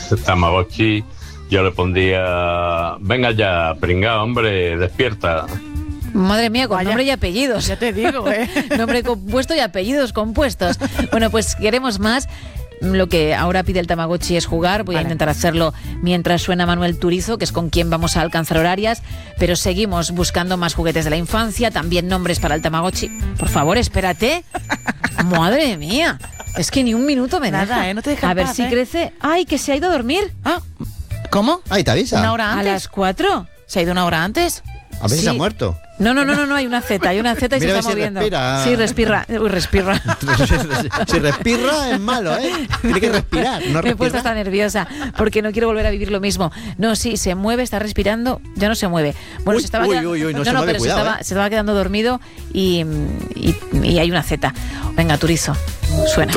Tamagotchi, yo le pondría, venga ya, pringao, hombre, despierta. Madre mía, con Vaya. nombre y apellidos. Ya te digo, Nombre compuesto y apellidos compuestos. Bueno, pues queremos más. Lo que ahora pide el Tamagotchi es jugar. Voy a intentar hacerlo mientras suena Manuel Turizo, que es con quien vamos a alcanzar horarias. Pero seguimos buscando más juguetes de la infancia, también nombres para el Tamagotchi. Por favor, espérate. Madre mía. Es que ni un minuto me Nada, deja. no te deja en A ver paz, si crece. ¡Ay, que se ha ido a dormir! Ah, ¿cómo? Ahí te avisa. ¿Una hora ¿A antes? las 4? ¿Se ha ido una hora antes? A ver si Sí. se ha muerto. No, hay una Z y Mira se a ver está si moviendo. respira. Sí, respira. Uy, respira. Si respira es malo, ¿eh? Tiene que respirar, no Me he puesto respirar. hasta nerviosa porque no quiero volver a vivir lo mismo. No, sí, se mueve, está respirando, ya no se mueve. Bueno, Uy, se estaba uy, quedando, uy, no se mueve, pero cuidado, se estaba quedando dormido y hay una Z. Venga, Turizo, suena.